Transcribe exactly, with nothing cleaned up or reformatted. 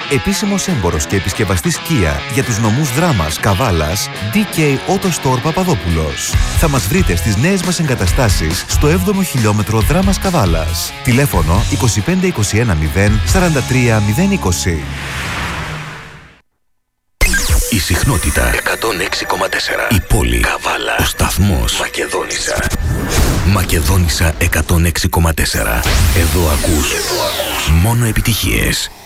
Επίσημος έμπορος και επισκευαστής Kia για τους νομούς Δράμας, Καβάλας, ντι κέι Auto Store Παπαδόπουλος. Θα μας βρείτε στις νέες μας εγκαταστάσεις στο έβδομο χιλιόμετρο Δράμας Καβάλας. Τηλέφωνο είκοσι πέντε είκοσι ένα μηδέν σαράντα τρία μηδέν είκοσι. Η συχνότητα εκατόν έξι κόμμα τέσσερα. Η πόλη Καβάλα. Ο σταθμός Μακεδόνισσα. Μακεδόνισσα εκατόν έξι κόμμα τέσσερα. Εδώ ακούς μόνο επιτυχίες.